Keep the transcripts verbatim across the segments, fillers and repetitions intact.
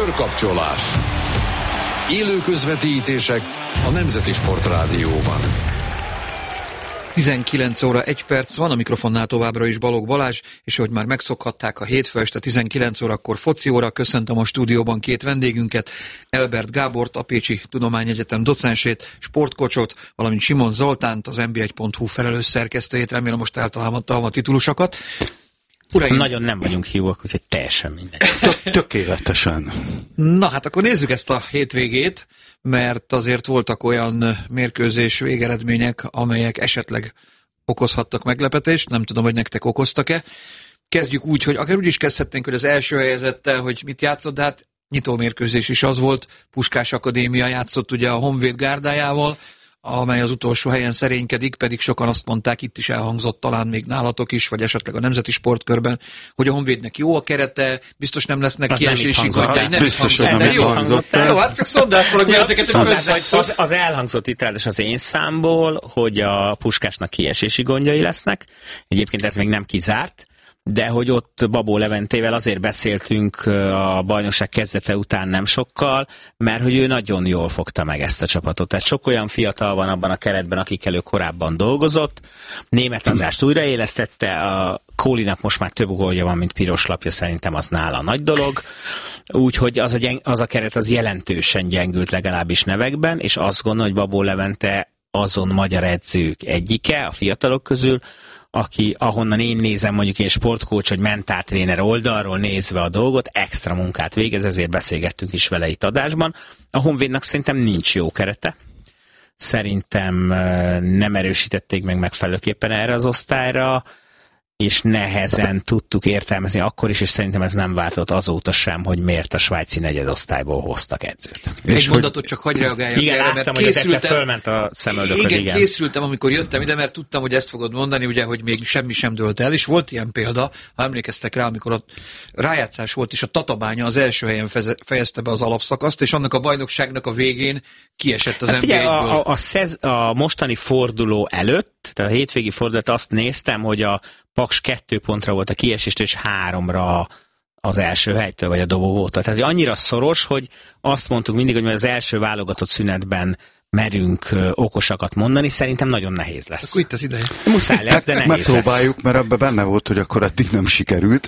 Körkapcsolás. Élő közvetítések a Nemzeti Sportrádióban. tizenkilenc óra egy perc van, a mikrofonnál továbbra is Balogh Balázs, és ahogy már megszokhatták a hétfő este tizenkilenc órakor foci óra, köszöntöm a stúdióban két vendégünket, Elbert Gábort, a Pécsi Tudományegyetem docensét, sportkocsot, valamint Simon Zoltánt, az en bé egy pont hú felelős szerkesztőjét, remélem most eltalálhattam a titulusokat. Uraim, nagyon nem vagyunk hívók, úgyhogy teljesen mindegy. Tökéletesen. Na hát akkor nézzük ezt a hétvégét, mert azért voltak olyan mérkőzés végeredmények, amelyek esetleg okozhattak meglepetést, nem tudom, hogy nektek okoztak-e. Kezdjük úgy, hogy akár úgy is kezdhetnénk, hogy az első helyezettel, hogy mit játszott, de hát nyitó mérkőzés is az volt, Puskás Akadémia játszott ugye a Honvéd gárdájával, amely az utolsó helyen szerénykedik, pedig sokan azt mondták, itt is elhangzott talán még nálatok is, vagy esetleg a Nemzeti Sportkörben, hogy a Honvédnek jó a kerete, biztos nem lesznek az kiesési gondjai. Nem biztos, hogy nem hangzott. így hangzott el. Jó, hát csak szondásvalak benneteket. Az, az elhangzott itt ráadásul az én számból, hogy a Puskásnak kiesési gondjai lesznek. Egyébként ez még nem kizárt, de hogy ott Babó Leventével azért beszéltünk a bajnokság kezdete után nem sokkal, mert hogy ő nagyon jól fogta meg ezt a csapatot. Tehát sok olyan fiatal van abban a keretben, akikkel ő korábban dolgozott. Németh Andrást újraélesztette, a Kólinak most már több gólja van, mint piros lapja, szerintem az nála nagy dolog. Úgyhogy az a, gyeng, az a keret az jelentősen gyengült legalábbis nevekben, és azt gondolom, hogy Babó Levente azon magyar edzők egyike a fiatalok közül, aki, ahonnan én nézem, mondjuk én sportkócs, vagy mentáltréner oldalról nézve a dolgot, extra munkát végez, ezért beszélgettünk is vele itt adásban. A Honvédnak szerintem nincs jó kerete. Szerintem nem erősítették meg megfelelőképpen erre az osztályra, és nehezen tudtuk értelmezni akkor is, és szerintem ez nem változott azóta sem, hogy miért a svájci negyedosztályból hoztak edzőt. Egy és mondatot hogy... csak hagyj reagáljak igen, erre, láttam, mert készültem, hogy fölment a szemöldököd, igen, igen. készültem, amikor jöttem ide, mert tudtam, hogy ezt fogod mondani, ugye, hogy még semmi sem dőlt el, és volt ilyen példa, ha emlékeztek rá, amikor ott rájátszás volt, és a Tatabánya az első helyen fejezte be az alapszakaszt, és annak a bajnokságnak a végén kiesett az hát en bé egyből. A, a, a, szez, a mostani forduló előtt, tehát a hétvégi fordulat azt néztem, hogy a Paks kettő pontra volt a kiesést, és háromra az első helytől, vagy a dobogótól. Tehát hogy annyira szoros, hogy azt mondtuk mindig, hogy az első válogatott szünetben merünk okosakat mondani, szerintem nagyon nehéz lesz. Akkor itt az ideje. Muszáj lesz, de nehéz Megpróbáljuk, lesz. mert ebben benne volt, hogy akkor eddig nem sikerült.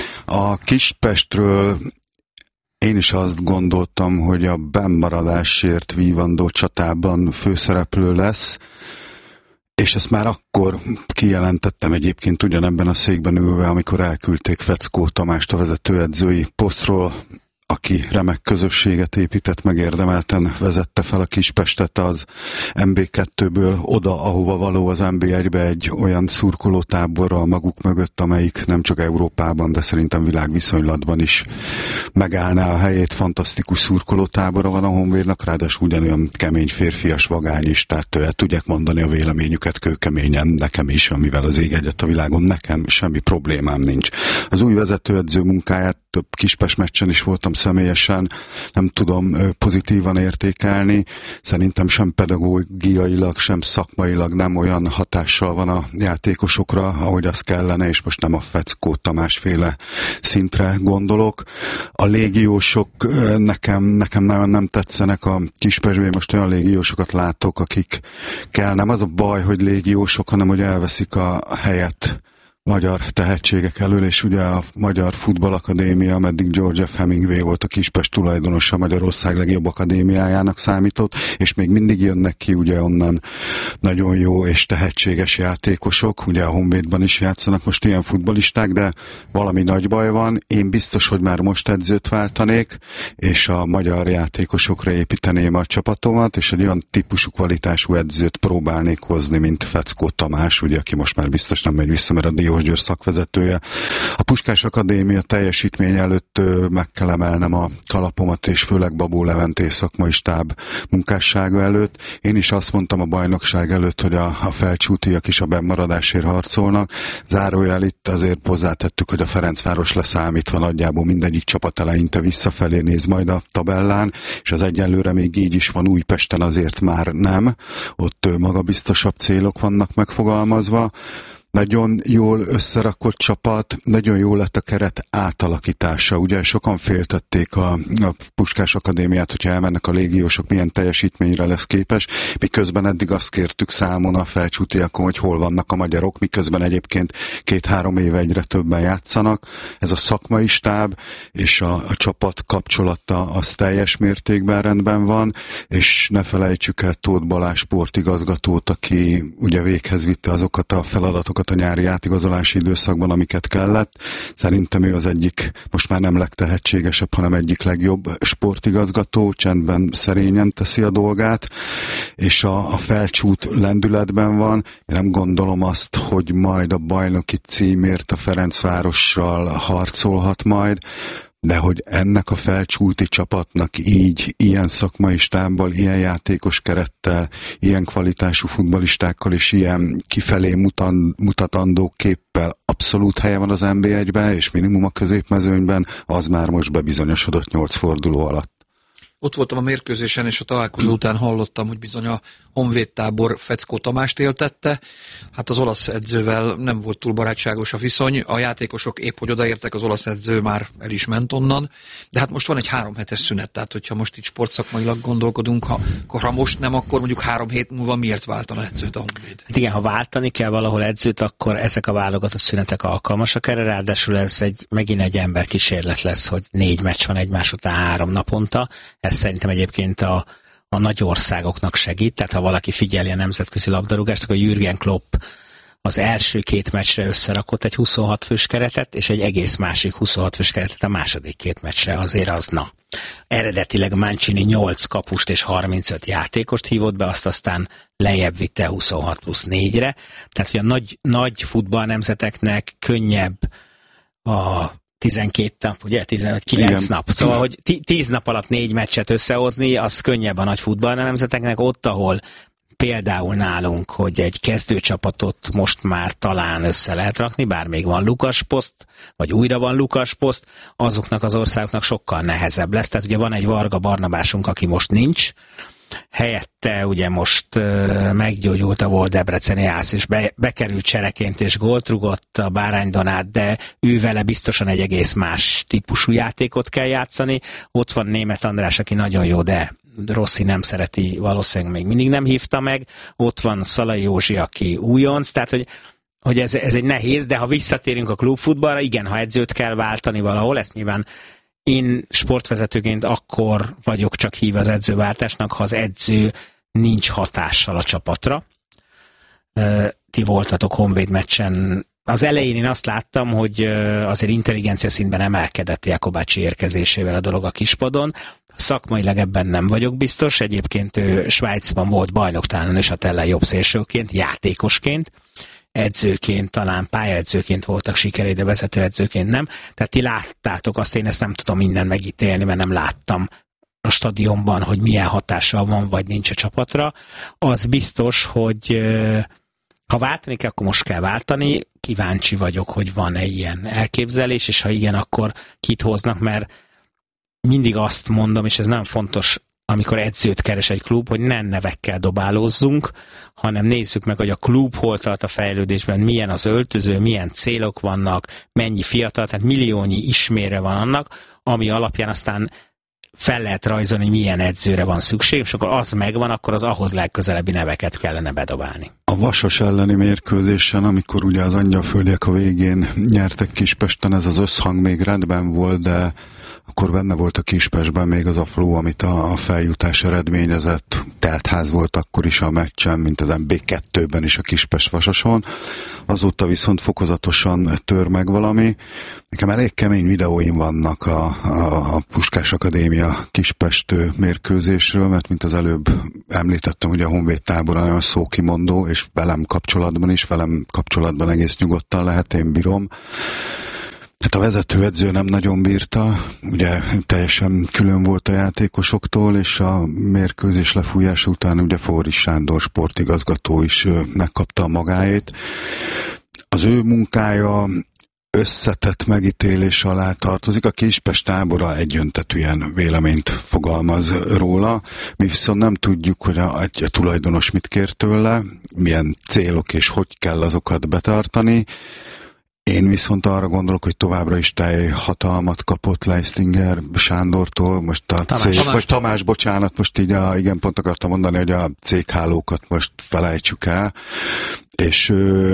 A Kispestről én is azt gondoltam, hogy a bennmaradásért vívandó csatában főszereplő lesz, és ezt már akkor kijelentettem egyébként ugyanebben a székben ülve, amikor elküldték Feckó Tamást a vezetőedzői posztról, aki remek közösséget épített, megérdemelten vezette fel a Kispestet az en bé kettőből oda, ahova való az en bé egybe egy olyan szurkolótáborral maguk mögött, amelyik nem csak Európában, de szerintem világviszonylatban is megállná a helyét. Fantasztikus szurkolótábora van a Honvédnak, ráadásul ugyanolyan kemény férfias vagány is, tehát el tudják mondani a véleményüket kőkeményen, nekem is, amivel az ég egyet a világon, nekem semmi problémám nincs. Az új vezetőedző munkáját több Kispest meccsen is voltam személyesen, nem tudom pozitívan értékelni. Szerintem sem pedagógiailag, sem szakmailag nem olyan hatással van a játékosokra, ahogy az kellene, és most nem a Feckó Tamás féle szintre gondolok. A légiósok nekem, nekem nagyon nem tetszenek a Kispestben, most olyan légiósokat látok, akik kell. Nem az a baj, hogy légiósok, hanem hogy elveszik a helyet magyar tehetségek elől, és ugye a Magyar Futballakadémia, ameddig George F. Hemingway volt a Kispest tulajdonosa, Magyarország legjobb akadémiájának számított, és még mindig jönnek ki ugye onnan nagyon jó és tehetséges játékosok, ugye a Honvédban is játszanak most ilyen futballisták, de valami nagy baj van. Én biztos, hogy már most edzőt váltanék, és a magyar játékosokra építeném a csapatomat, és egy olyan típusú kvalitású edzőt próbálnék hozni, mint Feckó Tamás, ugye, aki most már biztos nem megy vissza, mert a Diós György szakvezetője. A Puskás Akadémia teljesítmény előtt meg kell emelnem a kalapomat, és főleg Babó Leventé szakmai stáb munkássága előtt. Én is azt mondtam a bajnokság előtt, hogy a, a felcsútiak is a bennmaradásért harcolnak. Zárójel itt azért hozzátettük, hogy a Ferencváros leszámítva nagyjából mindegyik csapat eleinte visszafelé néz majd a tabellán, és az egyenlőre még így is van, Újpesten azért már nem. Ott magabiztosabb célok vannak megfogalmazva. nagyon jól összerakott csapat, nagyon jó lett a keret átalakítása. Ugye sokan féltették a, a Puskás Akadémiát, hogyha elmennek a légiósok, milyen teljesítményre lesz képes, miközben eddig azt kértük számon a felcsútiakon, hogy hol vannak a magyarok, miközben egyébként két-három éve egyre többen játszanak. Ez a szakmai stáb és a, a csapat kapcsolata az teljes mértékben rendben van, és ne felejtsük el Tóth Balázs sportigazgatót, aki ugye véghez vitte azokat a feladatokat a nyári átigazolási időszakban, amiket kellett. Szerintem ő az egyik, most már nem legtehetségesebb, hanem egyik legjobb sportigazgató, csendben, szerényen teszi a dolgát, és a, a felcsút lendületben van. Én nem gondolom azt, hogy majd a bajnoki címért a Ferencvárossal harcolhat majd, de hogy ennek a felcsúti csapatnak így, ilyen szakmai stábbal, ilyen játékos kerettel, ilyen kvalitású futballistákkal és ilyen kifelé mutan, mutatandó képpel abszolút helye van az en bé egyben, és minimum a középmezőnyben, az már most bebizonyosodott nyolc forduló alatt. Ott voltam a mérkőzésen, és a találkozó után hallottam, hogy bizony a Honvéd tábor Feckó Tamást éltette. Hát az olasz edzővel nem volt túl barátságos a viszony. A játékosok épp hogy odaértek, az olasz edző már el is ment onnan. De hát most van egy három hetes szünet, tehát hogyha most itt sportszakmailag gondolkodunk, ha, ha most nem, akkor mondjuk három hét múlva miért váltana edzőt a Honvéd? Hát igen, ha váltani kell valahol edzőt, akkor ezek a válogatott szünetek alkalmasak erre, ráadásul ez egy, megint egy emberkísérlet lesz, hogy négy meccs van egymás után három naponta. Ez szerintem egyébként a, a nagy országoknak segít, tehát ha valaki figyeli a nemzetközi labdarúgást, akkor Jürgen Klopp az első két meccsre összerakott egy huszonhat fős keretet, és egy egész másik huszonhat fős keretet a második két meccsre, azért az na. Eredetileg Mancini nyolc kapust és harmincöt játékost hívott be, azt aztán lejjebb vitte huszonhat plusz négyre, tehát hogy a nagy, nagy futballnemzeteknek könnyebb a tizenkét nap, ugye? kilenc nap. Szóval, hogy tíz nap alatt négy meccset összehozni, az könnyebb a nagy futballnemzeteknek, ott, ahol például nálunk, hogy egy kezdőcsapatot most már talán össze lehet rakni, bár még van Lukas poszt, vagy újra van Lukas poszt, azoknak az országoknak sokkal nehezebb lesz. Tehát ugye van egy Varga Barnabásunk, aki most nincs, helyette ugye most uh, meggyógyult a volt debreceni ász, és be, bekerült csereként, és gólt rugott a Bárány Donát, de ő vele biztosan egy egész más típusú játékot kell játszani. Ott van Németh András, aki nagyon jó, de Rossi nem szereti, valószínűleg még mindig nem hívta meg. Ott van Szalai Józsi, aki újonc, tehát hogy hogy ez, ez egy nehéz, de ha visszatérünk a klubfutballra, igen, ha edzőt kell váltani valahol, ezt nyilván én sportvezetőként akkor vagyok csak hív az edzőváltásnak, ha az edző nincs hatással a csapatra. Ti voltatok Honvéd meccsen. Az elején én azt láttam, hogy azért intelligencia szintben emelkedett Jakobácsi érkezésével a dolog a kispadon. Szakmailag ebben nem vagyok biztos. Egyébként ő Svájcban volt bajnok, talán és a tellen jobb szélsőként, játékosként. Edzőként, talán pályaedzőként voltak sikerei, de vezetőedzőként nem. Tehát ti láttátok azt, én ezt nem tudom minden megítélni, mert nem láttam a stadionban, hogy milyen hatással van, vagy nincs a csapatra. Az biztos, hogy ha váltani kell, akkor most kell váltani. Kíváncsi vagyok, hogy van-e ilyen elképzelés, és ha igen, akkor kit hoznak, mert mindig azt mondom, és ez nagyon fontos, amikor edzőt keres egy klub, hogy nem nevekkel dobálózzunk, hanem nézzük meg, hogy a klub hol tart a fejlődésben, milyen az öltöző, milyen célok vannak, mennyi fiatal, tehát milliónyi ismérve van annak, ami alapján aztán fel lehet rajzolni, hogy milyen edzőre van szükség, és akkor az megvan, akkor az ahhoz legközelebbi neveket kellene bedobálni. A Vasas elleni mérkőzésen, amikor ugye az angyalföldiek a végén nyertek Kispesten, ez az összhang még rendben volt, de akkor benne volt a Kispestben még az a flow, amit a feljutás eredményezett. Teltház volt akkor is a meccsen, mint az em bé kettőben is a Kispest-Vasason. Azóta viszont fokozatosan tör meg valami. Nekem elég kemény videóim vannak a, a, a Puskás Akadémia Kispest mérkőzésről, mert mint az előbb említettem, hogy a Honvéd tábora nagyon szókimondó, és velem kapcsolatban is, velem kapcsolatban egész nyugodtan lehet, én bírom. Hát a vezetőedző nem nagyon bírta, ugye teljesen külön volt a játékosoktól, és a mérkőzés lefújása után ugye Forris Sándor sportigazgató is megkapta a magáét. Az ő munkája összetett megítélés alá tartozik. A Kispest tábora egyöntetűen véleményt fogalmaz róla. Mi viszont nem tudjuk, hogy a, a tulajdonos mit kér tőle, milyen célok és hogy kell azokat betartani. Én viszont arra gondolok, hogy továbbra is teljhatalmat kapott Leistinger Sándortól, most a Tamás, cég, Tamás, vagy Tamás, bocsánat, most így a, igen, pont akartam mondani, hogy a céghálókat most felejtsük el, és ö,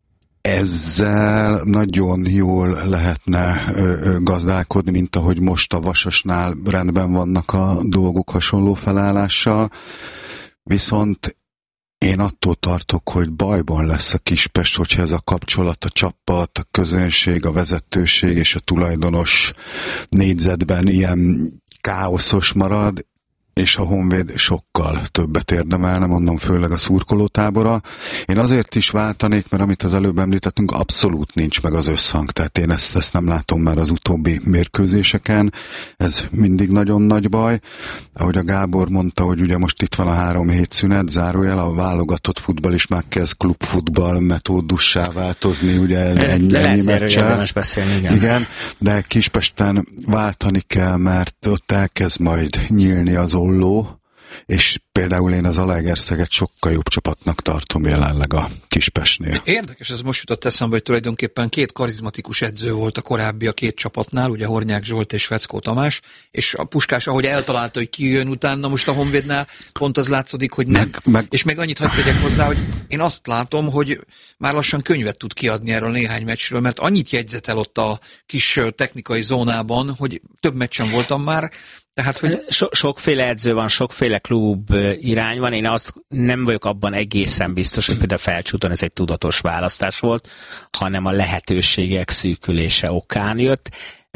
ezzel nagyon jól lehetne ö, ö, gazdálkodni, mint ahogy most a Vasasnál rendben vannak a dolgok hasonló felállással, viszont én attól tartok, hogy bajban lesz a Kispest, hogyha ez a kapcsolat, a csapat, a közönség, a vezetőség és a tulajdonos négyzetben ilyen káoszos marad, és a Honvéd sokkal többet érdemelne, mondom, főleg a szurkolótábora. Én azért is váltanék, mert amit az előbb említettünk, abszolút nincs meg az összhang, tehát én ezt, ezt nem látom már az utóbbi mérkőzéseken, ez mindig nagyon nagy baj. Ahogy a Gábor mondta, hogy ugye most itt van a három hét szünet, zárójel, a válogatott futball is már kezd klubfutball metódussá változni, ugye ennyi, ennyi meccsel. beszélni, igen. igen, de Kispesten váltani kell, mert ott elkezd majd nyílni az olló, és például én az Zalaegerszeget sokkal jobb csapatnak tartom jelenleg a Kispestnél. Érdekes, ez most jutott eszembe, hogy tulajdonképpen két karizmatikus edző volt a korábbi a két csapatnál, ugye Hornyák Zsolt és Feckó Tamás, és a Puskás, ahogy eltalálta, hogy ki jön utána, most a Honvédnál pont az látszódik, hogy nem. Meg, meg... És még annyit hadd tegyek hozzá, hogy én azt látom, hogy már lassan könyvet tud kiadni erről néhány meccsről, mert annyit jegyzetel ott a kis technikai zónában, hogy több meccsen voltam már. Tehát, hogy... So- sokféle edző van, sokféle klub irány van. Én azt nem vagyok abban egészen biztos, hogy például Felcsúton ez egy tudatos választás volt, hanem a lehetőségek szűkülése okán jött.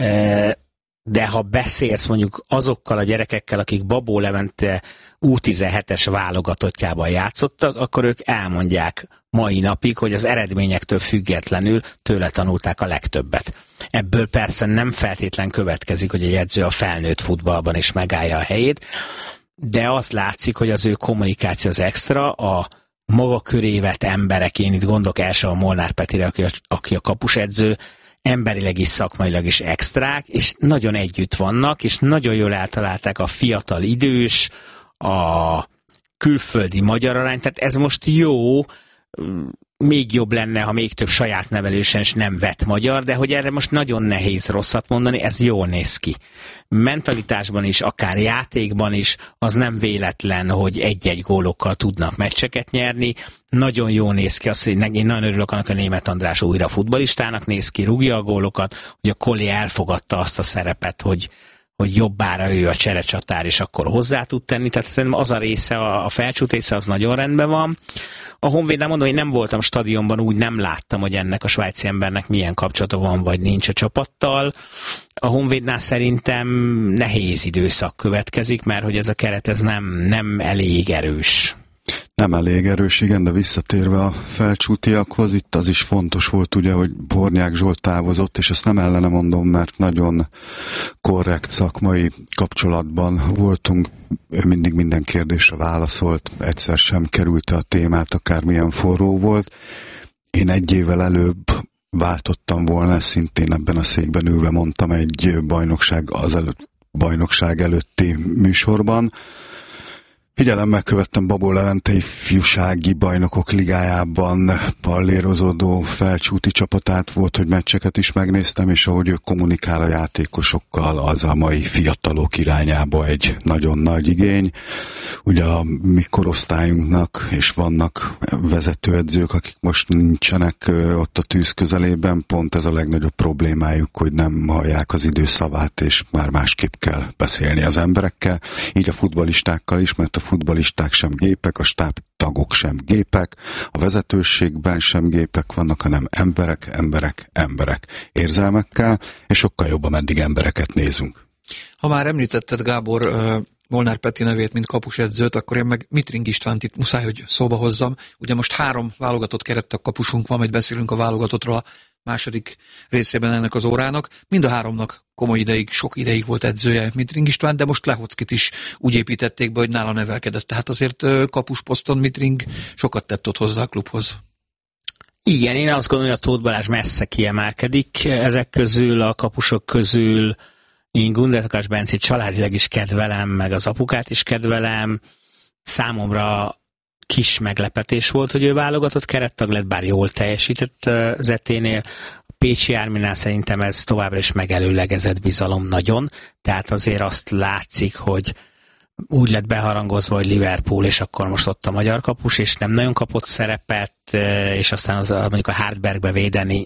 De ha beszélsz mondjuk azokkal a gyerekekkel, akik Babó Levente U tizenhetes válogatottjában játszottak, akkor ők elmondják mai napig, hogy az eredményektől függetlenül tőle tanulták a legtöbbet. Ebből persze nem feltétlen következik, hogy egy edző a felnőtt futballban is megállja a helyét, de azt látszik, hogy az ő kommunikáció az extra, a maga köré vett emberek, én itt gondolok első a Molnár Petire, aki a, aki a kapusedző, emberileg is, szakmailag is extrák, és nagyon együtt vannak, és nagyon jól eltalálták a fiatal idős, a külföldi magyar arány, tehát ez most jó, még jobb lenne, ha még több saját nevelősen is nem vett magyar, de hogy erre most nagyon nehéz rosszat mondani, ez jól néz ki. Mentalitásban is, akár játékban is, az nem véletlen, hogy egy-egy gólokkal tudnak meccseket nyerni. Nagyon jól néz ki az, hogy én nagyon örülök annak, a Németh András újra futballistának néz ki, rúgja a gólokat, hogy a Koli elfogadta azt a szerepet, hogy hogy jobbára ő a cserecsatár, és akkor hozzá tud tenni. Tehát szerintem az a része, a Felcsút része az nagyon rendben van. A Honvédnál mondom, hogy nem voltam stadionban, úgy nem láttam, hogy ennek a svájci embernek milyen kapcsolata van, vagy nincs a csapattal. A Honvédnál szerintem nehéz időszak következik, mert hogy ez a keret ez nem, nem elég erős. Nem elég erős, igen, de visszatérve a felcsútiakhoz, itt az is fontos volt ugye, hogy Hornyák Zsolt távozott, és ezt nem ellene mondom, mert nagyon korrekt szakmai kapcsolatban voltunk, ő mindig minden kérdésre válaszolt, egyszer sem kerülte a témát, akármilyen forró volt. Én egy évvel előbb váltottam volna, szintén ebben a székben ülve mondtam egy bajnokság, az előtt, bajnokság előtti műsorban. Figyelemmel követtem Babó Levente ifjúsági bajnokok ligájában pallérozódó Felcsúti csapatát, volt, hogy meccseket is megnéztem, és ahogy ő kommunikál a játékosokkal, az a mai fiatalok irányába egy nagyon nagy igény. Ugye a mi korosztályunknak, és vannak vezetőedzők, akik most nincsenek ott a tűz közelében, pont ez a legnagyobb problémájuk, hogy nem hallják az idő szavát, és már másképp kell beszélni az emberekkel. Így a futballistákkal is, mert a futballisták sem gépek, a stábtagok sem gépek, a vezetőségben sem gépek vannak, hanem emberek, emberek, emberek érzelmekkel, és sokkal jobb, ameddig embereket nézünk. Ha már említetted, Gábor, uh, Molnár Peti nevét, mint kapusedzőt, akkor én meg Mitring Istvánt itt muszáj, hogy szóba hozzam. Ugye most három válogatott kerettag kapusunk van, majd beszélünk a válogatottról a második részében ennek az órának. Mind a háromnak komoly ideig, sok ideig volt edzője Mitring István, de most Lehockit is úgy építették be, hogy nála nevelkedett. Tehát azért kapusposzton Mitring sokat tett ott hozzá a klubhoz. Igen, én azt gondolom, hogy a Tóth Balázs messze kiemelkedik ezek közül, a kapusok közül. Én Gundel Takács Bencét családilag is kedvelem, meg az apukát is kedvelem. Számomra kis meglepetés volt, hogy ő válogatott kerettag lett, bár jól teljesített Zeténél. A Pécsi Árminál szerintem ez továbbra is megelőlegezett bizalom nagyon, tehát azért azt látszik, hogy úgy lett beharangozva, hogy Liverpool, és akkor most ott a magyar kapus, és nem nagyon kapott szerepet, és aztán az, mondjuk a Hartbergbe védeni,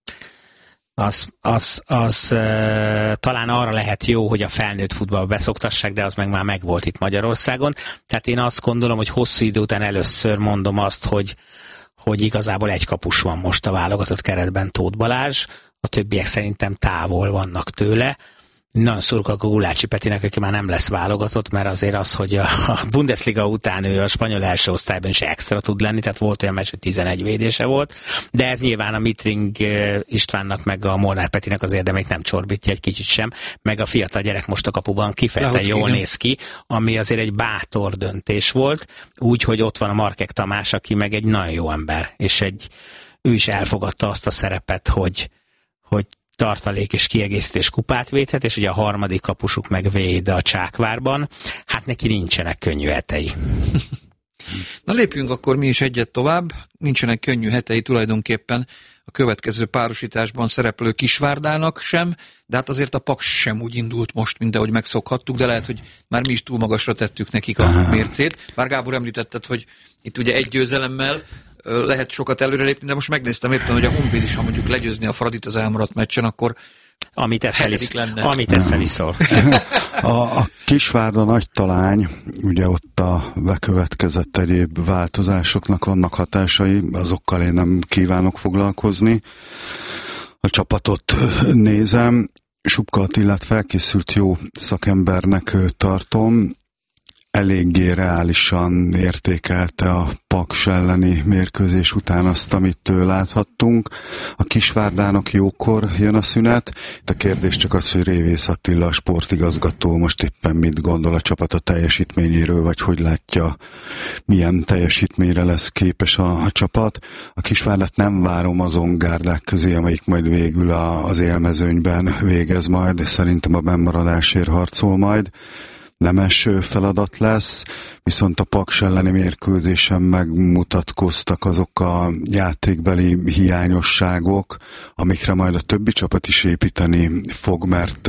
az, az, az talán arra lehet jó, hogy a felnőtt futballba beszoktassák, de az meg már megvolt itt Magyarországon. Tehát én azt gondolom, hogy hosszú idő után először mondom azt, hogy, hogy igazából egy kapus van most a válogatott keretben, Tóth Balázs, a többiek szerintem távol vannak tőle. Nagyon szurkolok a Gulácsi Petinek, aki már nem lesz válogatott, mert azért az, hogy a Bundesliga után ő a spanyol első osztályban is extra tud lenni, tehát volt olyan meccs, hogy tizenegy védése volt, de ez nyilván a Mitring Istvánnak meg a Molnár Petinek az érdemét nem csorbítja egy kicsit sem, meg a fiatal gyerek most a kapuban kifejezetten jól ki, néz ki, ami azért egy bátor döntés volt, úgy, hogy ott van a Markek Tamás, aki meg egy nagyon jó ember, és egy, ő is elfogadta azt a szerepet, hogy, hogy tartalék és kiegészítés kupát védhet, és ugye a harmadik kapusuk meg véd a Csákvárban. Hát neki nincsenek könnyű hetei. Na lépjünk akkor mi is egyet tovább. Nincsenek könnyű hetei tulajdonképpen a következő párosításban szereplő Kisvárdának sem, de hát azért a Paks sem úgy indult most, mint ahogy megszokhattuk, de lehet, hogy már mi is túl magasra tettük nekik a mércét. Bár Gábor említetted, hogy itt ugye egy győzelemmel lehet sokat előrelépni, de most megnéztem éppen, hogy a Honvéd is, ha mondjuk legyőzni a Fradit az elmaradt meccsen, akkor amit eszel is, amit eszel is szól. A, a Kisvárda nagy talány, ugye ott a bekövetkezett egyéb változásoknak vannak hatásai, azokkal én nem kívánok foglalkozni. A csapatot nézem, Subka Attilát felkészült jó szakembernek tartom, eléggé reálisan értékelte a Paks elleni mérkőzés után azt, amit láthattunk. A Kisvárdának jókor jön a szünet. A kérdés csak az, hogy Révész Attila, a sportigazgató most éppen mit gondol a csapat a teljesítményéről, vagy hogy látja, milyen teljesítményre lesz képes a, a csapat. A Kisvárdát nem várom azon gárdák közé, amelyik majd végül a, az élmezőnyben végez majd, és szerintem a bennmaradásért harcol majd. Nemes feladat lesz, viszont a Paks elleni mérkőzésen megmutatkoztak azok a játékbeli hiányosságok, amikre majd a többi csapat is építeni fog, mert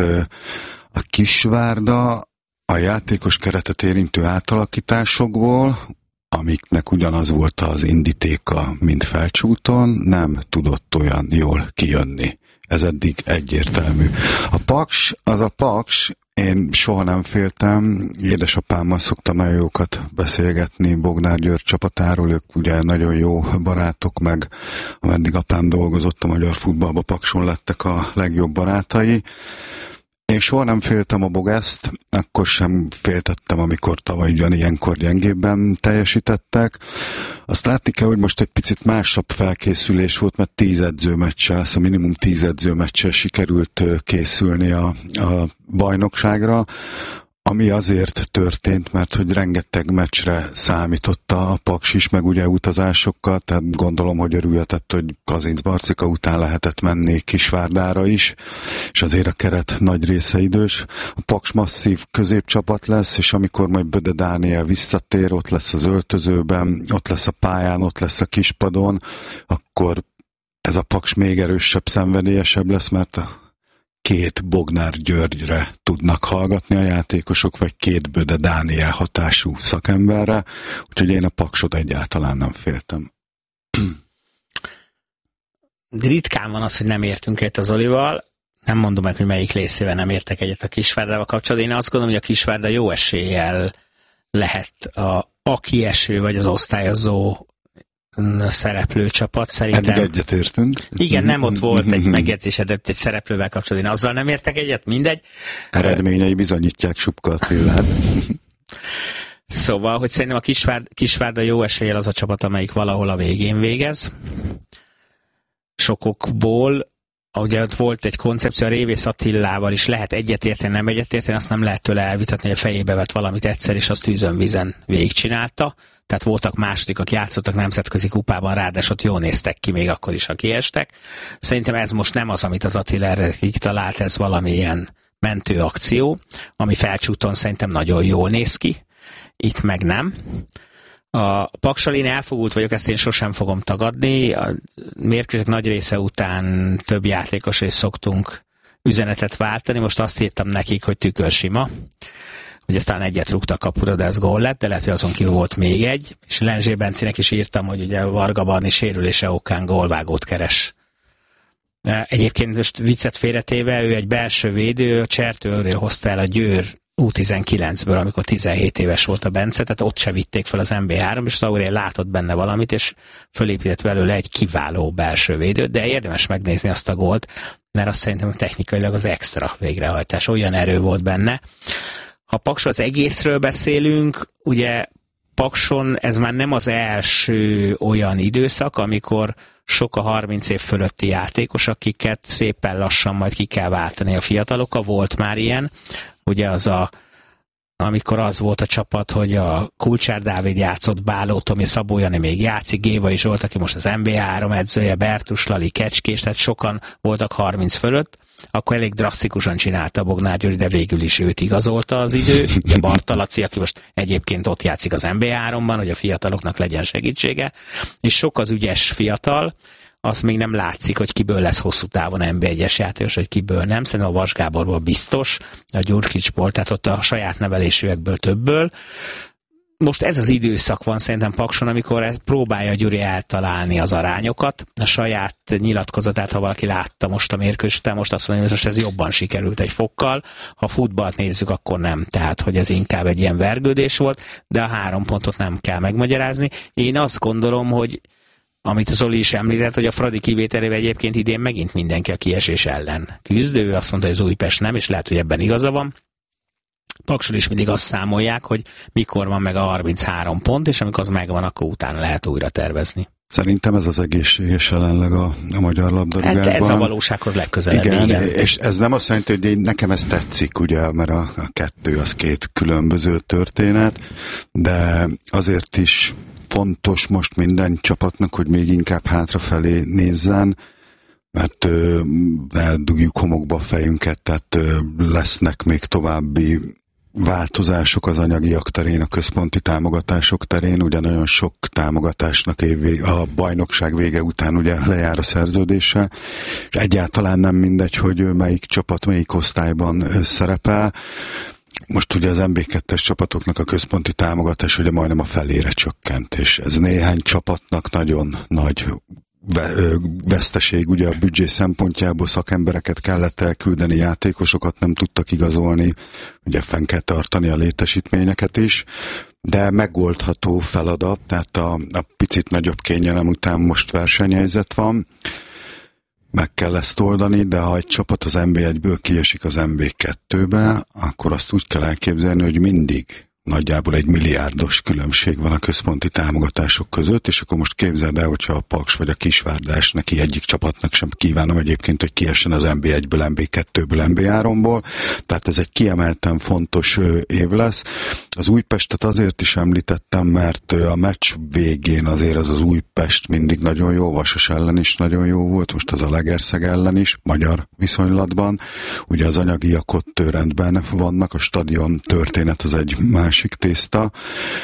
a Kisvárda a játékos keretet érintő átalakításokból, amiknek ugyanaz volt az indítéka, mint Felcsúton, nem tudott olyan jól kijönni. Ez eddig egyértelmű. A Paks, az a Paks, én soha nem féltem, édesapámmal szoktam nagyon jókat beszélgetni Bognár György csapatáról, ők ugye nagyon jó barátok, meg ameddig apám dolgozott a magyar futballba, Pakson lettek a legjobb barátai. Én soha nem féltem a Bogaszt, akkor sem féltettem, amikor tavaly ugyanilyenkor gyengébben teljesítettek. Azt látni kell, hogy most egy picit másabb felkészülés volt, mert tíz edzőmeccsel, szóval minimum tíz edzőmeccsel sikerült készülni a, a bajnokságra, ami azért történt, mert hogy rengeteg meccsre számított a Paks is, meg ugye utazásokkal, tehát gondolom, hogy örülhetett, hogy Kazincbarcika után lehetett menni Kisvárdára is, és azért a keret nagy része idős. A Paks masszív középcsapat lesz, és amikor majd Böde Dániel visszatér, ott lesz az öltözőben, ott lesz a pályán, ott lesz a kispadon, akkor ez a Paks még erősebb, szenvedélyesebb lesz, mert a két Bognár Györgyre tudnak hallgatni a játékosok, vagy két Böde Dániel hatású szakemberre, úgyhogy én a Paksot egyáltalán nem féltem. Ritkán van az, hogy nem értünk egyet az Olival, nem mondom meg, hogy melyik részével nem értek egyet a Kisvárdával kapcsolatban. Én azt gondolom, hogy a Kisvárda jó eséllyel lehet a, a kieső, vagy az osztályozó szereplő csapat, szerintem. Eddig egyetértünk. Igen, nem ott volt egy megjegyzésedet egy szereplővel kapcsolatban. Én azzal nem értek egyet, mindegy. Eredményei bizonyítják Subka Attilát. Szóval, hogy szerintem a Kisvárda, Kisvárda jó eséllyel az a csapat, amelyik valahol a végén végez. Sokokból. ugye ott volt egy koncepció, a Révész Attilával is lehet egyetérteni, nem egyetérteni, azt nem lehet tőle elvitatni, hogy a fejébe vett valamit egyszer, és azt tűzön vízen végigcsinálta. Tehát voltak másodikak, játszottak nemzetközi kupában, ráadásul ott jól néztek ki, még akkor is, ha kiestek. Szerintem ez most nem az, amit az Attila erre kitalált, ez valamilyen mentő akció, ami Felcsúton szerintem nagyon jól néz ki, itt meg nem. A Paksal én elfogult vagyok, ezt én sosem fogom tagadni. A mérkőzések nagy része után több játékosra is szoktunk üzenetet váltani. Most azt írtam nekik, hogy tükörsima. Ugye aztán egyet rúgtak kapura, de ez gól lett, de lehet, hogy azon kívül volt még egy. És Lenzsé Bencinek is írtam, hogy ugye Varga Barni sérülése okán gólvágót keres. Egyébként most viccet félretéve, ő egy belső védő, a Csertőről hozta el a Győr U tizenkilencből, amikor tizenhét éves volt a Bence, tehát ott se vitték fel az em bé három, és az Aurél látott benne valamit, és fölépített belőle egy kiváló belső védőt, de érdemes megnézni azt a gólt, mert azt szerintem technikailag az extra végrehajtás, olyan erő volt benne. Ha Pakson az egészről beszélünk, ugye Pakson ez már nem az első olyan időszak, amikor sok a harminc év fölötti játékos, akiket szépen lassan majd ki kell váltani a fiatalokkal, volt már ilyen. Ugye az a, amikor az volt a csapat, hogy a Kulcsár Dávid játszott, Báló Tomi, Szabó Jani még játszik, Géva is volt, aki most az em bé három edzője, Bertus, Lali, Kecskés, tehát sokan voltak harminc fölött, akkor elég drasztikusan csinálta Bognár Gyuri, de végül is őt igazolta az idő. Ugye Bartalaci, aki most egyébként ott játszik az em bé háromban, hogy a fiataloknak legyen segítsége, és sok az ügyes fiatal, azt még nem látszik, hogy kiből lesz hosszú távon em bé egyes játékos, hogy kiből nem. Szerintem a Vas Gáborból biztos, a Gyurkicsból, tehát ott a saját nevelésűekből többből. Most ez az időszak van szerintem Pakson, amikor ez próbálja Gyuri eltalálni az arányokat. A saját nyilatkozatát, ha valaki látta most a mérkőzést, most azt mondja, hogy most ez jobban sikerült egy fokkal. Ha futballt nézzük, akkor nem. Tehát, hogy ez inkább egy ilyen vergődés volt, de a három pontot nem kell megmagyarázni. Én azt gondolom, hogy amit az Zoli is említett, hogy a Fradi kivételével egyébként idén megint mindenki a kiesés ellen küzd. Ő azt mondta, hogy az Újpest nem, és lehet, hogy ebben igaza van. Pakson is mindig azt számolják, hogy mikor van meg a harminchárom pont, és amikor az megvan, akkor utána lehet újra tervezni. Szerintem ez az egészséges jelenleg a, a magyar labdarúgásban. Hát ez a valósághoz legközelebb. Igen, igen, és ez nem azt jelenti, hogy én, nekem ez tetszik, ugye, mert a, a kettő az két különböző történet, de azért is fontos most minden csapatnak, hogy még inkább hátrafelé nézzen, mert ö, eldugjuk homokba a fejünket, tehát ö, lesznek még további változások az anyagiak terén, a központi támogatások terén, ugye nagyon sok támogatásnak évvég, a bajnokság vége után ugye lejár a szerződése, és egyáltalán nem mindegy, hogy melyik csapat, melyik osztályban szerepel. Most ugye az em bé kettes csapatoknak a központi támogatás ugye majdnem a felére csökkent, és ez néhány csapatnak nagyon nagy veszteség, ugye a büdzsé szempontjából szakembereket kellett elküldeni, játékosokat nem tudtak igazolni, ugye fenn kell tartani a létesítményeket is, de megoldható feladat, tehát a, a picit nagyobb kényelem után most versenyhelyzet van, meg kell ezt oldani, de ha egy csapat az em bé egyből kiesik az em bé kettőbe, akkor azt úgy kell elképzelni, hogy mindig nagyjából egy milliárdos különbség van a központi támogatások között, és akkor most képzeld el, hogyha a Paks vagy a Kisvárdás, neki egyik csapatnak sem kívánom egyébként, hogy kiessen az em bé egyből, em bé kettőből, em bé háromból, tehát ez egy kiemelten fontos év lesz. Az Újpestet azért is említettem, mert a meccs végén azért az az Újpest mindig nagyon jó, Vasas ellen is nagyon jó volt, most az a Legerszeg ellen is, magyar viszonylatban. Ugye az anyagiak ott rendben vannak, a stadion történet az egy másik tészta.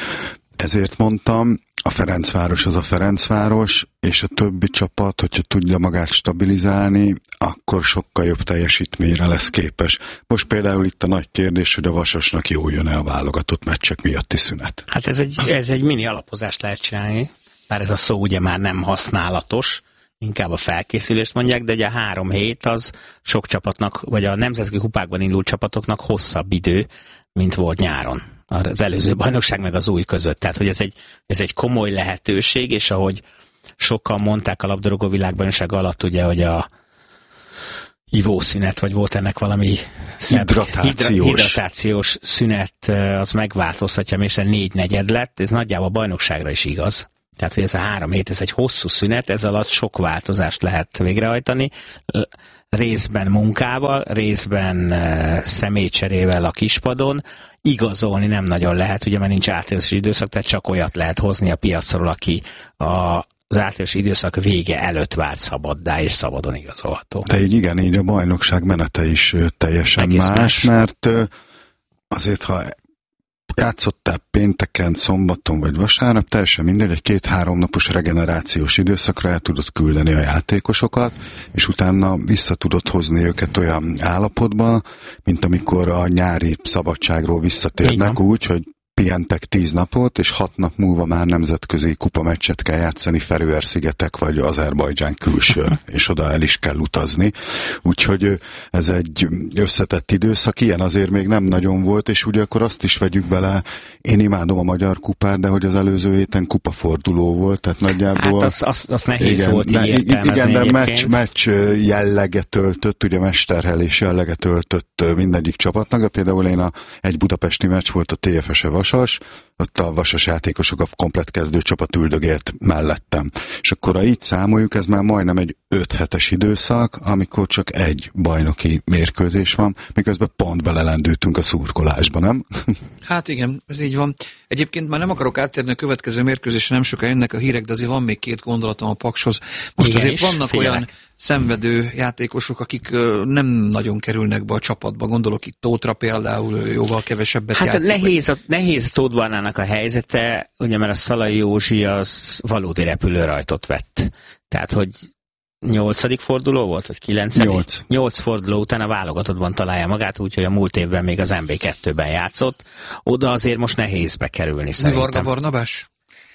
Ezért mondtam, a Ferencváros az a Ferencváros, és a többi csapat, hogyha tudja magát stabilizálni, akkor sokkal jobb teljesítményre lesz képes. Most például itt a nagy kérdés, hogy a Vasasnak jó jön-e a válogatott meccsek miatti szünet. Hát ez egy, ez egy mini alapozást lehet csinálni, bár ez a szó ugye már nem használatos, inkább a felkészülést mondják, de ugye a három hét az sok csapatnak, vagy a nemzetközi kupákban indult csapatoknak hosszabb idő, mint volt nyáron. Az előző bajnokság meg az új között. Tehát, hogy ez egy, ez egy komoly lehetőség, és ahogy sokan mondták a labdarúgó világbajnokság alatt, ugye, hogy a ivószünet, vagy volt ennek valami szebb, hidratációs. Hidra, hidratációs szünet, az megváltoztatja, és négy negyed lett, ez nagyjából a bajnokságra is igaz. Tehát, hogy ez a három hét, ez egy hosszú szünet, ez alatt sok változást lehet végrehajtani. részben munkával, részben személycserével a kispadon. Igazolni nem nagyon lehet, ugye mert nincs átélős időszak, tehát csak olyat lehet hozni a piacról, aki a az átélős időszak vége előtt vált szabaddá, és szabadon igazolható. De így igen, így a bajnokság menete is teljesen más, más, mert azért, ha játszottál pénteken, szombaton vagy vasárnap, teljesen mindegy, egy két-három napos regenerációs időszakra el tudod küldeni a játékosokat, és utána vissza tudod hozni őket olyan állapotba, mint amikor a nyári szabadságról visszatérnek úgy, hogy pihentek tíz napot, és hat nap múlva már nemzetközi kupameccset kell játszani Feröer-szigetek vagy Azerbajdzsán külsőn, és oda el is kell utazni. Úgyhogy ez egy összetett időszak, ilyen azért még nem nagyon volt, és ugye akkor azt is vegyük bele, én imádom a magyar kupát, de hogy az előző héten kupaforduló volt, tehát nagyjából... Hát az, az, az nehéz igen, volt így értelmezni. Igen, de meccs, meccs, meccs jelleget töltött, ugye mesterhelés jelleget töltött mindegyik csapatnak, de például én a, egy budapesti meccs volt a té ef es-e Vasas, ott a Vasas játékosok a komplett kezdőcsapat üldögélt mellettem. És akkor ha így számoljuk, ez már majdnem egy öt hetes időszak, amikor csak egy bajnoki mérkőzés van, miközben pont belelendültünk a szurkolásba, nem? Hát igen, ez így van. Egyébként már nem akarok áttérni a következő mérkőzésre, nem soká jönnek a hírek, de azért van még két gondolatom a Pakshoz. Most igen, azért vannak figyelek. Olyan szenvedő játékosok, akik nem nagyon kerülnek be a csapatba. Gondolok itt Tótra például, jóval kevesebbet hát játszik. Hát nehéz, vagy... nehéz Tóth Barnának a helyzete, ugye mert a Szalai Józsi az valódi repülőrajtot vett. Tehát, hogy nyolcadik forduló volt, vagy kilencedik? Nyolc. Nyolc forduló után a válogatottban találja magát, úgyhogy a múlt évben még az em bé kettőben játszott. Oda azért most nehéz bekerülni szerintem. Mi Varga Barnabás?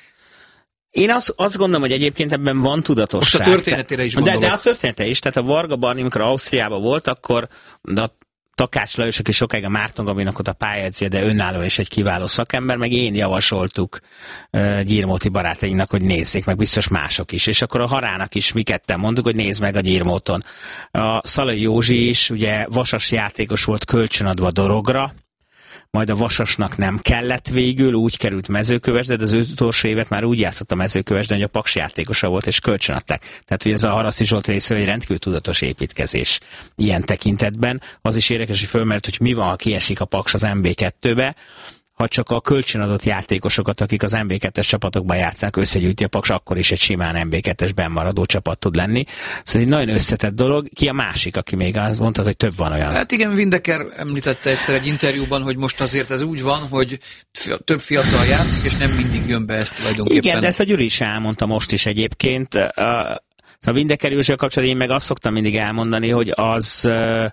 Én azt, azt gondolom, hogy egyébként ebben van tudatosság. Most a történetére is gondolok. De, de a története is, tehát a Varga Barni, amikor Ausztriában volt, akkor de a Takács Lajos, aki sokáig a Márton Gabinak ott a pályázja, de önállóan is egy kiváló szakember, meg én javasoltuk uh, Gyirmóti barátainknak, hogy nézzék, meg biztos mások is. És akkor a Harának is mi ketten mondtuk, hogy nézd meg a Gyirmóton. A Szalai Józsi is ugye vasas játékos volt kölcsönadva Dorogra, majd a Vasasnak nem kellett végül, úgy került Mezőkövesde, de az utolsó évet már úgy játszott a Mezőkövesde, hogy a Paks játékosa volt, és kölcsönadták. Tehát, hogy ez a Haraszti Zsolt részéről egy rendkívül tudatos építkezés ilyen tekintetben. Az is érdekes, hogy fölmerült, hogy mi van, ha kiesik a Paks az em bé kettőbe, ha csak a kölcsönadott játékosokat, akik az em bé kettes csapatokban játszanak, összegyűjti a Paks, akkor is egy simán em bé kettes bennmaradó csapat tud lenni. Szóval egy nagyon összetett dolog. Ki a másik, aki még azt mondta, hogy több van olyan? Hát igen, Windecker említette egyszer egy interjúban, hogy most azért ez úgy van, hogy több fiatal játszik, és nem mindig jön be ezt tulajdonképpen. Igen, de ezt a Gyuri is elmondta most is egyébként. A Windecker Józsival kapcsolatban én meg azt szoktam mindig elmondani, hogy az...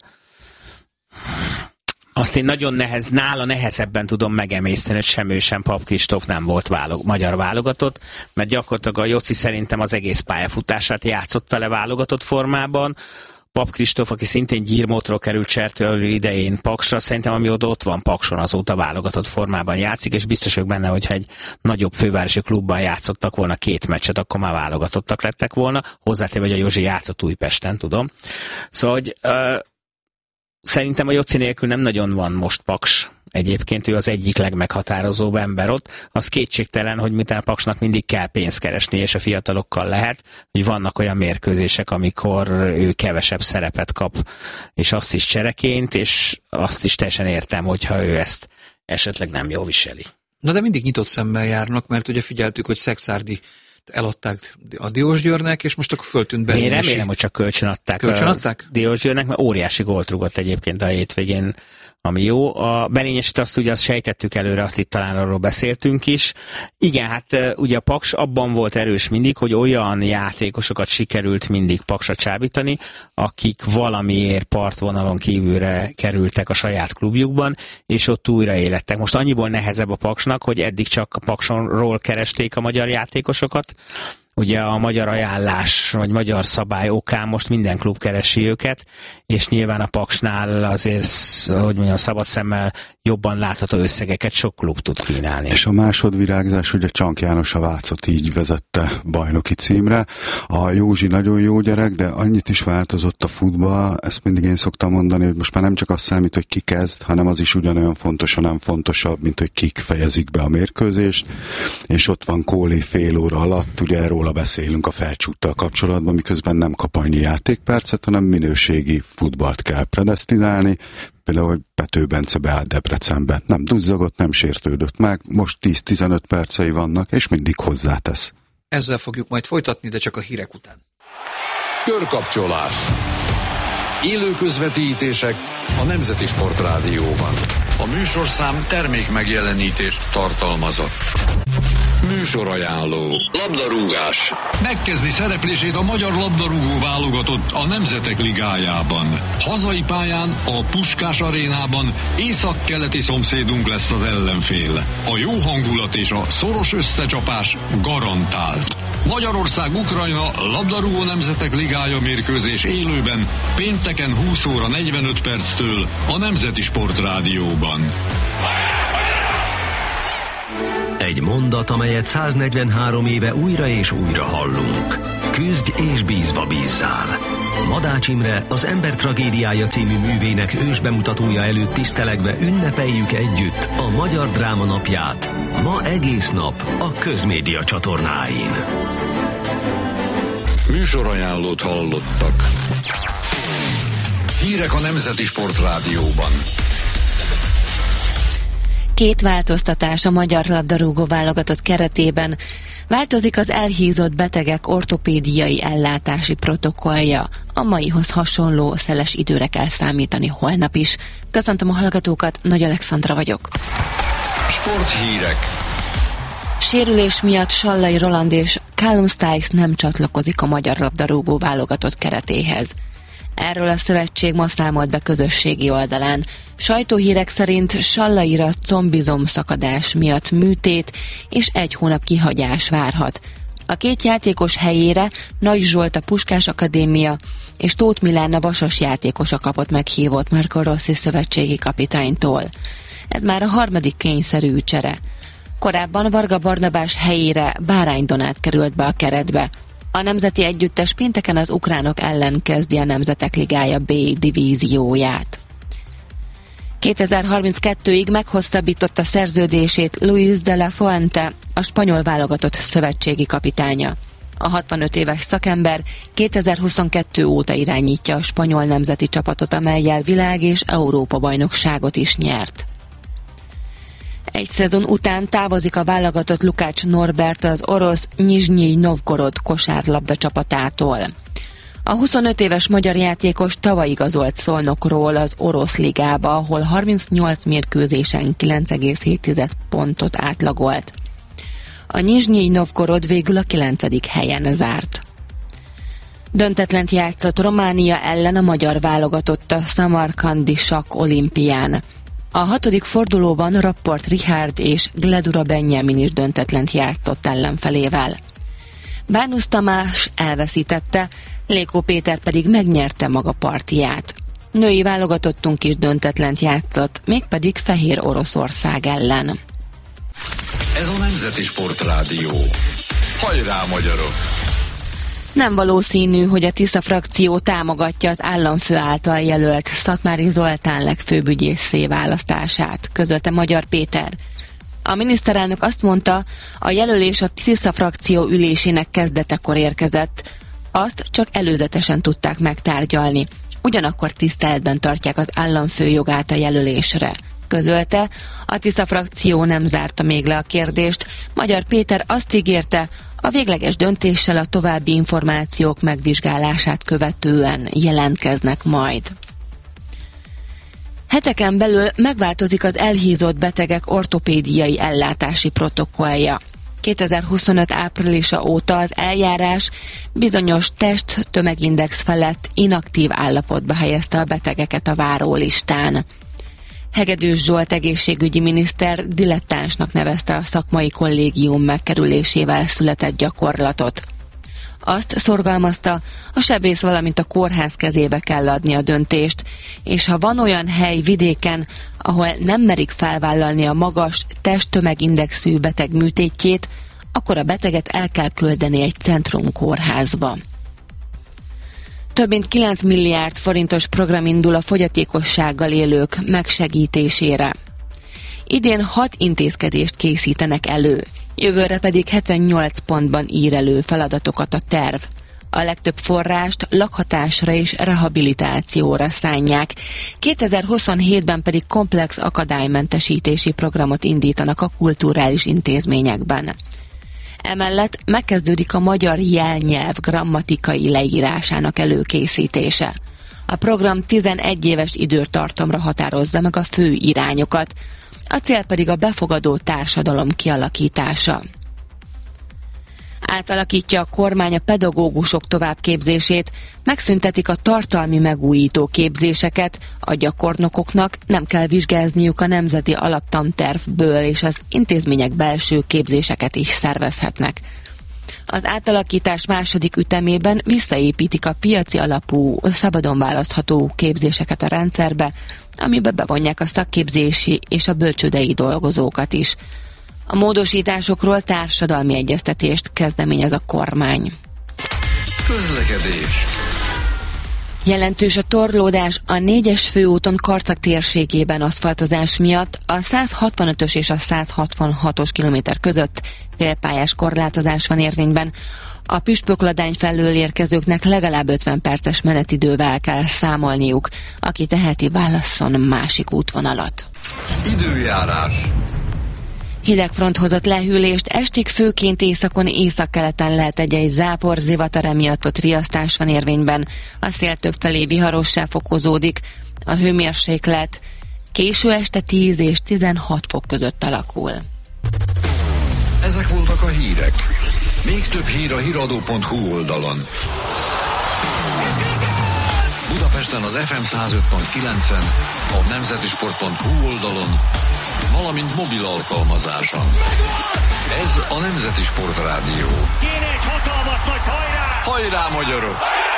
Azt én nagyon nehez, nála nehezebben tudom megemészteni, hogy sem ő, sem Pap Kristóf nem volt válog, magyar válogatott, mert gyakorlatilag a Joci szerintem az egész pályafutását játszotta le válogatott formában. Pap Kristóf, aki szintén Gyirmótról került Csertőelő idején Paksra, szerintem ami oda ott van Pakson, azóta válogatott formában játszik, és biztos vagyok benne, hogyha egy nagyobb fővárosi klubban játszottak volna két meccset, akkor már válogatottak lettek volna. Hozzátéve, hogy a Józsi játszott Újpesten, tudom. Szóval, hogy... Uh, Szerintem a Joci nélkül nem nagyon van most Paks. Egyébként ő az egyik legmeghatározóbb ember ott. Az kétségtelen, hogy miután a Paksnak mindig kell pénzt keresni, és a fiatalokkal lehet, hogy vannak olyan mérkőzések, amikor ő kevesebb szerepet kap, és azt is csereként, és azt is teljesen értem, hogyha ő ezt esetleg nem jól viseli. Na de mindig nyitott szemmel járnak, mert ugye figyeltük, hogy Szexárdi eladták a Diósgyőrnek, és most akkor föltűnt Berényesi. Én remélem, hogy csak kölcsönadták, kölcsönadták? a Diósgyőrnek, mert óriási gólt rúgott egyébként a hétvégén, ami jó. A Berényesit azt ugye azt sejtettük előre, azt itt talán arról beszéltünk is. Igen, hát ugye a Paks abban volt erős mindig, hogy olyan játékosokat sikerült mindig Paksra csábítani, akik valamiért partvonalon kívülre kerültek a saját klubjukban, és ott újra élettek. Most annyiból nehezebb a Paksnak, hogy eddig csak a Paksonról keresték a magyar játékosokat. Ugye a magyar ajánlás, vagy magyar szabály okán most minden klub keresi őket, és nyilván a Paksnál azért, hogy mondjam, szabad szemmel jobban látható összegeket sok klub tud kínálni. És a másodvirágzás, ugye Csank János a Vácot így vezette bajnoki címre. A Józsi nagyon jó gyerek, de annyit is változott a futball, ezt mindig én szoktam mondani, hogy most már nem csak az számít, hogy ki kezd, hanem az is ugyanolyan fontos, hanem fontosabb, mint hogy kik fejezik be a mérkőzést, és ott van Kólé fél óra alatt, ugye erről róla beszélünk a felcsúttal kapcsolatban, miközben nem kap annyi játékpercet, hanem minőségi futballt kell predesztinálni. Például, hogy Pető Bence beállt Debrecenbe. Nem duzzagott, nem sértődött meg, most tíz-tizenöt percei vannak, és mindig hozzátesz. Ezzel fogjuk majd folytatni, de csak a hírek után. Körkapcsolás. Élő közvetítések a Nemzeti Sportrádióban. A műsorszám termék megjelenítést tartalmazott. Műsorajánló. Labdarúgás. Megkezdi szereplését a magyar labdarúgó válogatott a Nemzetek Ligájában. Hazai pályán, a Puskás arénában észak-keleti szomszédunk lesz az ellenfél. A jó hangulat és a szoros összecsapás garantált. Magyarország-Ukrajna labdarúgó Nemzetek Ligája mérkőzés élőben pénteken húsz óra negyvenöt perctől a Nemzeti Sportrádióban. Egy mondat, amelyet száznegyvenhárom éve újra és újra hallunk. Küzdj és bízva bízzál. Madács Imre, az Ember tragédiája című művének ősbemutatója előtt tisztelegve ünnepeljük együtt a Magyar Dráma Napját. Ma egész nap a Közmédia csatornáin. Műsorajánlót hallottak. Hírek a Nemzeti Sportrádióban. Két változtatás a magyar labdarúgó válogatott keretében. Változik az elhízott betegek ortopédiai ellátási protokollja. A maihoz hasonló szeles időre kell számítani holnap is. Köszöntöm a hallgatókat, Nagy Alexandra vagyok. Sporthírek. Sérülés miatt Sallai Roland és Callum Stiles nem csatlakozik a magyar labdarúgó válogatott keretéhez. Erről a szövetség ma számolt be közösségi oldalán. Sajtóhírek szerint Sallaira combizom szakadás miatt műtét és egy hónap kihagyás várhat. A két játékos helyére Nagy Zsolt a Puskás Akadémia és Tóth Milán a Vasas játékosa kapott meghívót Marco Rossi szövetségi kapitánytól. Ez már a harmadik kényszerű csere. Korábban Varga Barnabás helyére Bárány Donát került be a keretbe. A nemzeti együttes pénteken az ukránok ellen kezdi a Nemzetek Ligája B divízióját. kétezer-harminckettőig meghosszabbította szerződését Luis de la Fuente, a spanyol válogatott szövetségi kapitánya. A hatvanöt éves szakember kétezer-huszonkettő óta irányítja a spanyol nemzeti csapatot, amellyel világ- és Európa-bajnokságot is nyert. Egy szezon után távozik a válogatott Lukács Norbert az orosz Nyizsnyij Novgorod kosárlabda csapatától. A huszonöt éves magyar játékos tavaly igazolt Szolnokról az orosz ligába, ahol harmincnyolc mérkőzésen kilenc egész hét pontot átlagolt. A Nyizsnyij Novgorod végül a kilencedik helyen zárt. Döntetlent játszott Románia ellen a magyar válogatott a Samarkandi sakk olimpián. A hatodik fordulóban Rapport Richard és Gledura Benjamin is döntetlent játszott ellenfelével. Bánusz Tamás elveszítette, Lékó Péter pedig megnyerte maga partiját. Női válogatottunk is döntetlent játszott, mégpedig Fehér Oroszország ellen. Ez a Nemzeti Sportrádió. Hajrá, magyarok! Nem valószínű, hogy a Tisza frakció támogatja az államfő által jelölt Szatmári Zoltán legfőbb ügyészé választását, közölte Magyar Péter. A miniszterelnök azt mondta, a jelölés a Tisza frakció ülésének kezdetekor érkezett. Azt csak előzetesen tudták megtárgyalni. Ugyanakkor tiszteletben tartják az államfő jogát a jelölésre. Közölte, a Tisza frakció nem zárta még le a kérdést. Magyar Péter azt ígérte, a végleges döntéssel a további információk megvizsgálását követően jelentkeznek majd. Heteken belül megváltozik az elhízott betegek ortopédiai ellátási protokollja. kétezer-huszonöt áprilisa óta az eljárás bizonyos test-tömegindex felett inaktív állapotba helyezte a betegeket a várólistán. Hegedűs Zsolt egészségügyi miniszter dilettánsnak nevezte a szakmai kollégium megkerülésével született gyakorlatot. Azt szorgalmazta, a sebész, valamint a kórház kezébe kell adni a döntést, és ha van olyan hely vidéken, ahol nem merik felvállalni a magas testtömegindexű beteg műtétjét, akkor a beteget el kell küldeni egy centrumkórházba. Több mint kilenc milliárd forintos program indul a fogyatékossággal élők megsegítésére. Idén hat intézkedést készítenek elő. Jövőre pedig hetvennyolc pontban ír elő feladatokat a terv. A legtöbb forrást lakhatásra és rehabilitációra szánják. kétezer-huszonhétben pedig komplex akadálymentesítési programot indítanak a kulturális intézményekben. Emellett megkezdődik a magyar jelnyelv grammatikai leírásának előkészítése. A program tizenegy éves időtartamra határozza meg a fő irányokat, a cél pedig a befogadó társadalom kialakítása. Átalakítja a kormány a pedagógusok továbbképzését, megszüntetik a tartalmi megújító képzéseket, a gyakornokoknak nem kell vizsgázniuk a nemzeti alaptantervből, és az intézmények belső képzéseket is szervezhetnek. Az átalakítás második ütemében visszaépítik a piaci alapú, szabadon választható képzéseket a rendszerbe, amiben bevonják a szakképzési és a bölcsődei dolgozókat is. A módosításokról társadalmi egyeztetést kezdeményez a kormány. Közlekedés. Jelentős a torlódás a négyes főúton Karcag térségében aszfaltozás miatt, a száz hatvanötös és a száz hatvanhatos kilométer között félpályás korlátozás van érvényben. A Püspökladány felől érkezőknek legalább ötven perces menetidővel kell számolniuk, aki teheti, válasszon másik útvonalat. Időjárás. Hidegfront hozott lehűlést, estig főként északon, északkeleten lehet egy-egy zápor, zivatar, emiatt ott riasztás van érvényben. A szél többfelé viharossá fokozódik, a hőmérséklet késő este tíz és tizenhat fok között alakul. Ezek voltak a hírek. Még több hír a híradó pont hu oldalon. Budapesten az ef em száz öt pont kilencen, a nemzetisport pont hu oldalon, valamint mobil alkalmazáson. Ez a Nemzeti Sport Rádió. Kéne egy hatalmas nagy hajrá! Hajrá, magyarok!